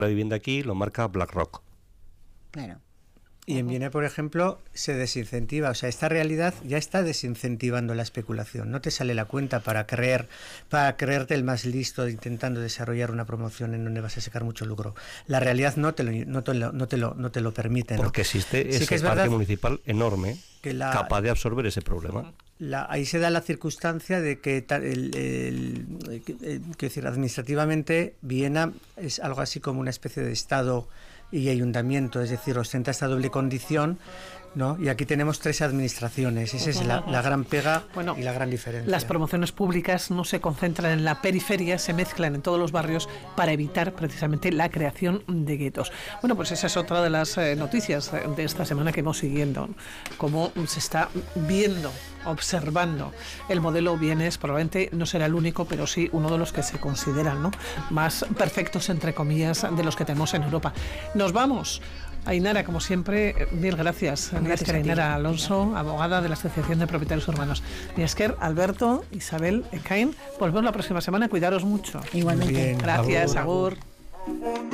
la vivienda aquí lo marca BlackRock. Claro. Y en Viena, por ejemplo, se desincentiva. O sea, esta realidad ya está desincentivando la especulación. No te sale la cuenta para creerte el más listo intentando desarrollar una promoción en donde vas a sacar mucho lucro. La realidad no te lo permite, ¿no? Porque existe Sí, ese parque municipal enorme capaz de absorber ese problema. Ahí se da la circunstancia de que administrativamente Viena es algo así como una especie de Estado y ayuntamiento, es decir, ostenta esta doble condición, ¿no? Y aquí tenemos 3 administraciones. Esa es la gran pega y la gran diferencia. Las promociones públicas no se concentran en la periferia, se mezclan en todos los barrios para evitar precisamente la creación de guetos. Bueno, pues esa es otra de las noticias de esta semana que hemos siguiendo, cómo se está viendo, observando el modelo Vienes. Probablemente no será el único, pero sí uno de los que se consideran, ¿no?, más perfectos, entre comillas, de los que tenemos en Europa. Nos vamos. Ainara, como siempre, mil gracias. Gracias a Ainara Alonso, abogada de la Asociación de Propietarios Urbanos. Miasker, Alberto, Isabel, Ekain. Volvemos la próxima semana. Cuidaros mucho. Igualmente. Bien, gracias, agur. agur.